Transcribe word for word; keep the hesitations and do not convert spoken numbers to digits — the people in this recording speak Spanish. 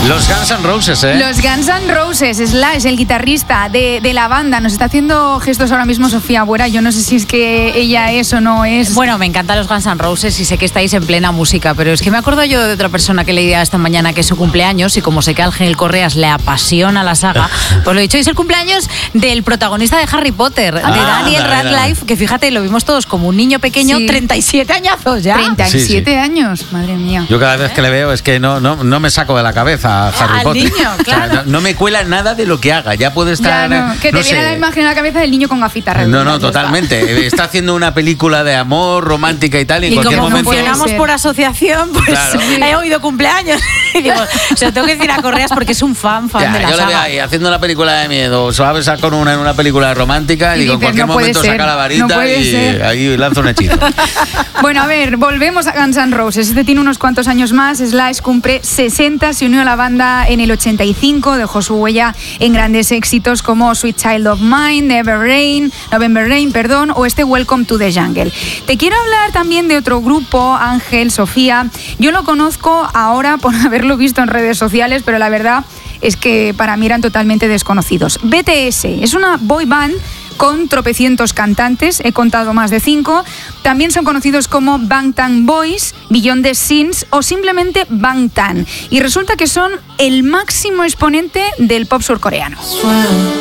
Los Guns N' Roses, ¿eh? Los Guns N' Roses, Slash, el guitarrista de, de la banda. Nos está haciendo gestos ahora mismo Sofía Buera. Yo no sé si es que ella es o no es. Bueno, me encantan los Guns N' Roses y sé que estáis en plena música, pero es que me acuerdo yo de otra persona que leía esta mañana que es su cumpleaños y como sé que a Ángel Correas le apasiona la saga, pues lo he dicho, es el cumpleaños del protagonista de Harry Potter, Ah, de Daniel dale, dale. Radcliffe, que fíjate, lo vimos todos como un niño pequeño, Sí. treinta y siete añazos ya. treinta y siete Sí, sí. años, madre mía. Yo cada vez que le veo es que no, no, no me saco de la cabeza a Harry Al Potter. niño, claro. O sea, no, no me cuela nada de lo que haga. Ya puede estar. Ya no, que te no viene sé. la imagen a la cabeza del niño con gafitas No, redondas, no, ya está. totalmente. Está haciendo una película de amor romántica y tal, y en Y cualquier como momento. funcionamos ser. por asociación, pues Claro. he oído cumpleaños y digo, se lo tengo que decir a Correas porque es un fan, fan Ya, de la yo le veo saga. ahí haciendo una película de miedo, se va a besar con una en una película romántica y, Y digo, en dices, cualquier no puede momento ser, saca la no varita puede y ser. ahí lanza un hechizo. Bueno, a ver, volvemos a Guns N' Roses. Este tiene unos cuantos años más. Slash cumple sesenta, se unió a la banda en el ochenta y cinco, dejó su huella en grandes éxitos como Sweet Child of Mine, Never Rain, November Rain, perdón, o este Welcome to the Jungle. Te quiero hablar también de otro grupo, Ángel, Sofía. Yo lo conozco ahora por haberlo visto en redes sociales, pero la verdad es que para mí eran totalmente desconocidos. B T S es una boy band con tropecientos cantantes, he contado más de cinco. También son conocidos como Bangtan Boys, Beyond the Scenes o simplemente Bangtan. Y resulta que son el máximo exponente del pop surcoreano.